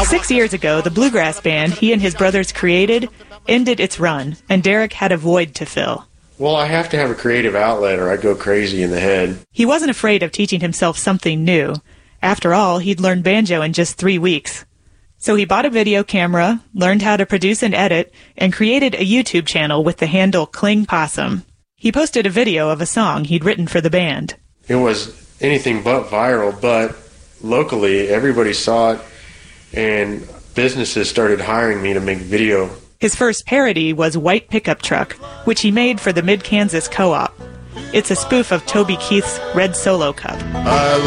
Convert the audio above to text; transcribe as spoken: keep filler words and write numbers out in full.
Six years ago, the bluegrass band he and his brothers created ended its run, and Derek had a void to fill. Well, I have to have a creative outlet or I go crazy in the head. He wasn't afraid of teaching himself something new. After all, he'd learned banjo in just three weeks. So he bought a video camera, learned how to produce and edit, and created a YouTube channel with the handle Cling Possum. He posted a video of a song he'd written for the band. It was anything but viral, but locally everybody saw it, and businesses started hiring me to make video. His first parody was White Pickup Truck, which he made for the Mid-Kansas Co-op. It's a spoof of Toby Keith's Red Solo Cup. I